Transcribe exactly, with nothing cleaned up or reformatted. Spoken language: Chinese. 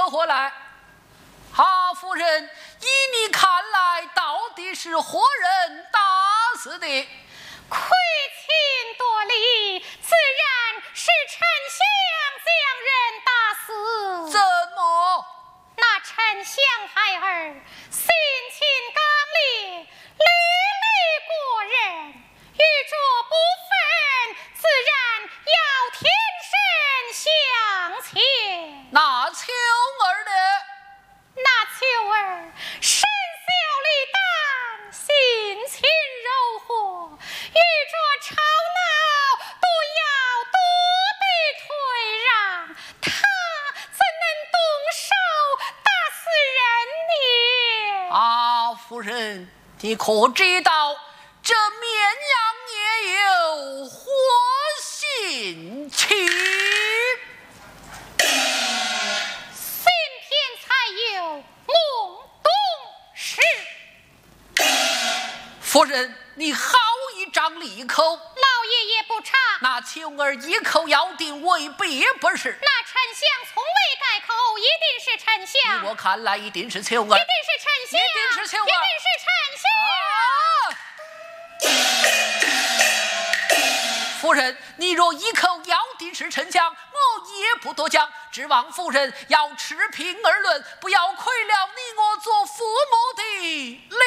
何活来？哈夫人，依你看来，到底是何人打死的？ 亏情夺理，自然是丞相将人打死。 怎么？ 那丞相孩儿性情刚烈，屡屡过人，遇着不忿，自然要天生相欠。 那秋儿呢？ 那秋儿身小力淡，性情柔和，遇着吵闹都要躲避退让，他怎能动手打死人呢？ 啊，夫人，你可知道这绵羊也有活性情？夫人，你好一张利口， 老爷也不差。 那秋儿一口咬定未必不是。 那丞相从未改口，一定是丞相。 依我看来，一定是秋儿， 一定是丞相， 一定是秋儿， 一定是丞啊！ 相。 夫人，你若一口咬定是丞相，我也不多讲，指望夫人要持平而论，不要亏了你我做父母的。